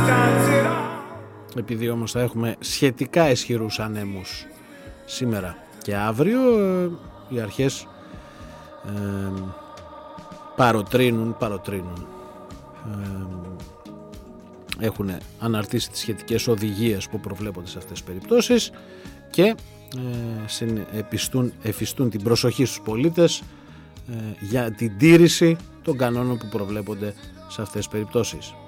Επειδή όμως θα έχουμε σχετικά ισχυρούς ανέμους σήμερα και αύριο, οι αρχές παροτρύνουν. Έχουν αναρτήσει τις σχετικές οδηγίες που προβλέπονται σε αυτές τις περιπτώσεις και εφιστούν την προσοχή στους πολίτες για την τήρηση των κανόνων που προβλέπονται σε αυτές τις περιπτώσεις.